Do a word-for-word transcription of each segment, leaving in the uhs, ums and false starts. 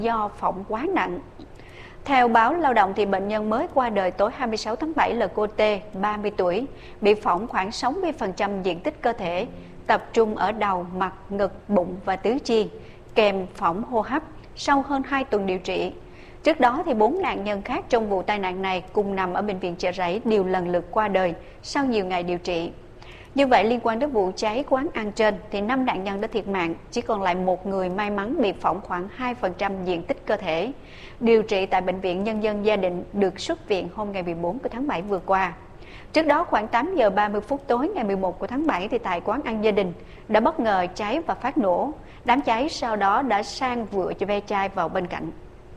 do phỏng quá nặng. Theo báo Lao động thì bệnh nhân mới qua đời tối hai mươi sáu tháng bảy là cô T, ba mươi tuổi, bị phỏng khoảng sáu mươi phần trăm diện tích cơ thể, tập trung ở đầu, mặt, ngực, bụng và tứ chi, kèm phỏng hô hấp sau hơn hai tuần điều trị. Trước đó thì bốn nạn nhân khác trong vụ tai nạn này cùng nằm ở bệnh viện Chợ Rẫy đều lần lượt qua đời sau nhiều ngày điều trị. Như vậy, liên quan đến vụ cháy quán ăn trên thì năm nạn nhân đã thiệt mạng, chỉ còn lại một người may mắn bị phỏng khoảng hai phần trăm diện tích cơ thể. Điều trị tại Bệnh viện Nhân dân Gia Định, được xuất viện hôm ngày mười bốn của tháng bảy vừa qua. Trước đó khoảng tám giờ ba mươi phút tối ngày mười một của tháng bảy thì tại quán ăn Gia Đình đã bất ngờ cháy và phát nổ. Đám cháy sau đó đã sang vựa cho ve chai vào bên cạnh.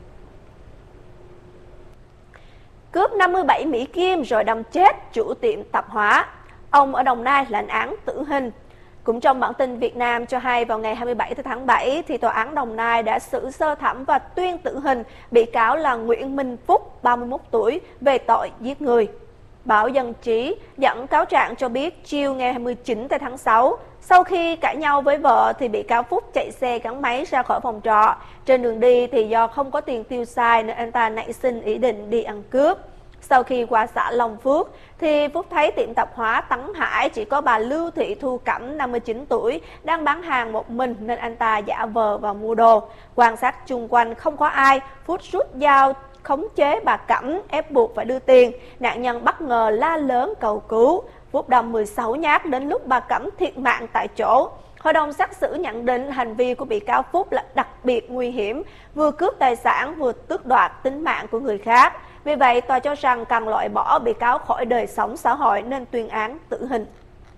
Cướp năm mươi bảy Mỹ Kim rồi đâm chết chủ tiệm tạp hóa. Ông ở Đồng Nai lãnh án tử hình. Cũng trong bản tin Việt Nam cho hay vào ngày hai mươi bảy tháng bảy thì tòa án Đồng Nai đã xử sơ thẩm và tuyên tử hình bị cáo là Nguyễn Minh Phúc, ba mươi mốt tuổi, về tội giết người. Báo Dân Trí dẫn cáo trạng cho biết chiều ngày hai mươi chín tháng sáu, sau khi cãi nhau với vợ thì bị cáo Phúc chạy xe gắn máy ra khỏi phòng trọ. Trên đường đi thì do không có tiền tiêu xài nên anh ta nảy sinh ý định đi ăn cướp. Sau khi qua xã Long Phước thì Phúc thấy tiệm tạp hóa Tấn Hải chỉ có bà Lưu Thị Thu Cẩm, năm mươi chín tuổi, đang bán hàng một mình nên anh ta giả vờ vào mua đồ. Quan sát chung quanh không có ai, Phúc rút dao khống chế bà Cẩm, ép buộc phải đưa tiền. Nạn nhân bất ngờ la lớn cầu cứu. Phúc đâm mười sáu nhát đến lúc bà Cẩm thiệt mạng tại chỗ. Hội đồng xét xử nhận định hành vi của bị cáo Phúc là đặc biệt nguy hiểm, vừa cướp tài sản vừa tước đoạt tính mạng của người khác. Vì vậy, tòa cho rằng cần loại bỏ bị cáo khỏi đời sống xã hội nên tuyên án tử hình.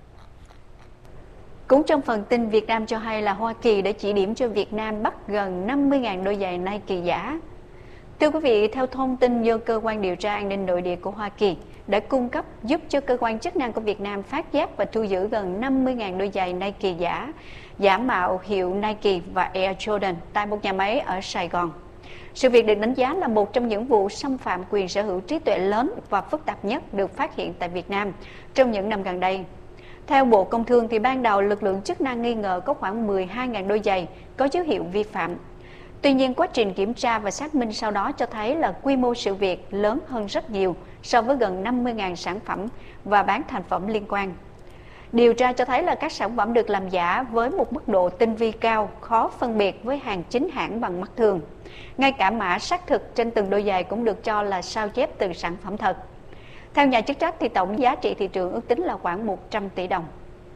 Cũng trong phần tin Việt Nam cho hay là Hoa Kỳ đã chỉ điểm cho Việt Nam bắt gần năm mươi nghìn đôi giày Nike giả. Thưa quý vị, theo thông tin do Cơ quan Điều tra An ninh Nội địa của Hoa Kỳ đã cung cấp giúp cho cơ quan chức năng của Việt Nam phát giác và thu giữ gần năm mươi nghìn đôi giày Nike giả, giả mạo hiệu Nike và Air Jordan tại một nhà máy ở Sài Gòn. Sự việc được đánh giá là một trong những vụ xâm phạm quyền sở hữu trí tuệ lớn và phức tạp nhất được phát hiện tại Việt Nam trong những năm gần đây. Theo Bộ Công Thương thì ban đầu lực lượng chức năng nghi ngờ có khoảng mười hai nghìn đôi giày có dấu hiệu vi phạm. Tuy nhiên, quá trình kiểm tra và xác minh sau đó cho thấy là quy mô sự việc lớn hơn rất nhiều so với gần năm mươi nghìn sản phẩm và bán thành phẩm liên quan. Điều tra cho thấy là các sản phẩm được làm giả với một mức độ tinh vi cao, khó phân biệt với hàng chính hãng bằng mắt thường. Ngay cả mã xác thực trên từng đôi giày cũng được cho là sao chép từ sản phẩm thật. Theo nhà chức trách thì tổng giá trị thị trường ước tính là khoảng một trăm tỷ đồng.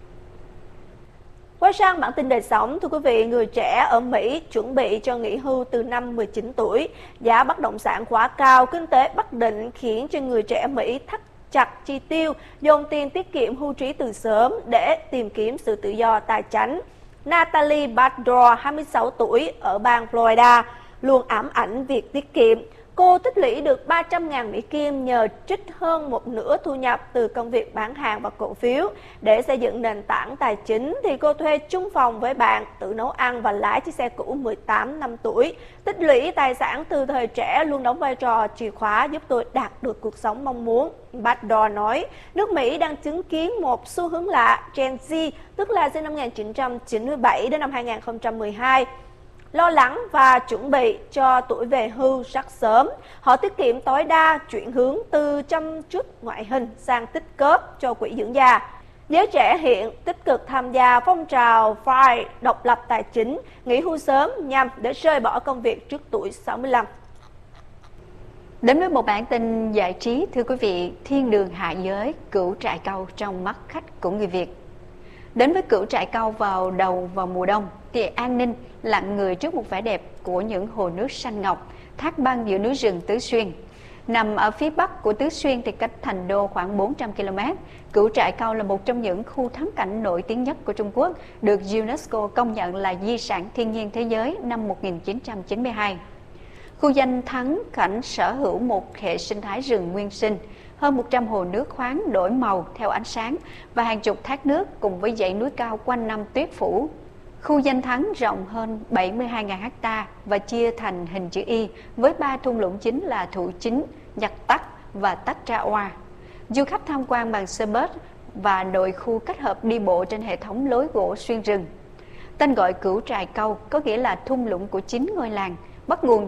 Quay sang bản tin đời sống, thưa quý vị, người trẻ ở Mỹ chuẩn bị cho nghỉ hưu từ năm mười chín tuổi. Giá bất động sản quá cao, kinh tế bất định khiến cho người trẻ Mỹ thắt chặt chi tiêu, dồn tiền tiết kiệm hưu trí từ sớm để tìm kiếm sự tự do tài chính. Natalie Baddour, hai mươi sáu tuổi, ở bang Florida, luôn ám ảnh việc tiết kiệm. Cô tích lũy được ba trăm nghìn Mỹ Kim nhờ trích hơn một nửa thu nhập từ công việc bán hàng và cổ phiếu. Để xây dựng nền tảng tài chính thì cô thuê chung phòng với bạn, tự nấu ăn và lái chiếc xe cũ mười tám năm tuổi. Tích lũy tài sản từ thời trẻ luôn đóng vai trò chìa khóa giúp tôi đạt được cuộc sống mong muốn. Baddour nói, nước Mỹ đang chứng kiến một xu hướng lạ, Gen Z, tức là sinh năm một nghìn chín trăm chín mươi bảy đến năm hai nghìn không trăm mười hai. Lo lắng và chuẩn bị cho tuổi về hưu rất sớm. Họ tiết kiệm tối đa, chuyển hướng từ chăm chút ngoại hình sang tích góp cho quỹ dưỡng già. Giới trẻ hiện tích cực tham gia phong trào Fire độc lập tài chính, nghỉ hưu sớm nhằm để rời bỏ công việc trước tuổi sáu mươi lăm. Đến với một bản tin giải trí, thưa quý vị, thiên đường hạ giới, cửu trại câu trong mắt khách của người Việt. Đến với cửu trại câu vào đầu vào mùa đông thì an ninh lặng người trước một vẻ đẹp của những hồ nước xanh ngọc, thác băng giữa núi rừng Tứ Xuyên. Nằm ở phía bắc của Tứ Xuyên thì cách thành đô khoảng bốn trăm ki lô mét, cửu trại câu là một trong những khu thắng cảnh nổi tiếng nhất của Trung Quốc, được UNESCO công nhận là di sản thiên nhiên thế giới năm một nghìn chín trăm chín mươi hai. Khu danh thắng cảnh sở hữu một hệ sinh thái rừng nguyên sinh, hơn một trăm hồ nước khoáng đổi màu theo ánh sáng và hàng chục thác nước cùng với dãy núi cao quanh năm tuyết phủ. Khu danh thắng rộng hơn bảy mươi hai nghìn ha và chia thành hình chữ Y với ba thung lũng chính là Thủ Chính, Nhật Tắc và Tắc Tra Oa. Du khách tham quan bằng xe bus và đội khu kết hợp đi bộ trên hệ thống lối gỗ xuyên rừng. Tên gọi cửu trại câu có nghĩa là thung lũng của chín ngôi làng, bắt nguồn